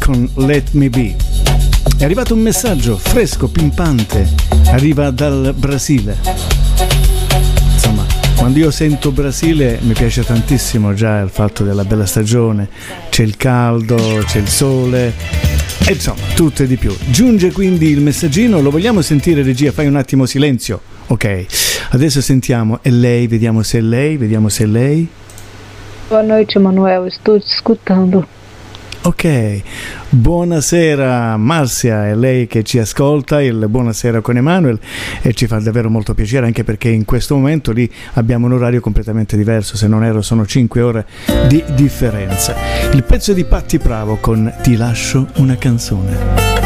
con Let Me Be. È arrivato un messaggio fresco, pimpante, arriva dal Brasile. Insomma, quando io sento Brasile mi piace tantissimo già il fatto della bella stagione, c'è il caldo, c'è il sole, e insomma tutto e di più. Giunge quindi il messaggino, lo vogliamo sentire, regia? Fai un attimo silenzio. Ok, adesso sentiamo, è lei, vediamo se è lei. Boa noite, Manuel, sto ascoltando. Ok, buonasera Marzia, è lei che ci ascolta, il buonasera con Emanuel, e ci fa davvero molto piacere, anche perché in questo momento lì abbiamo un orario completamente diverso, se non erro sono 5 ore di differenza. Il pezzo di Patti Bravo con Ti lascio una canzone.